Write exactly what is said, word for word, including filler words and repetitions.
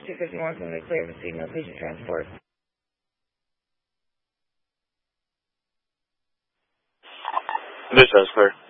two fifty-one, somebody clear to see no patient transport. This is clear.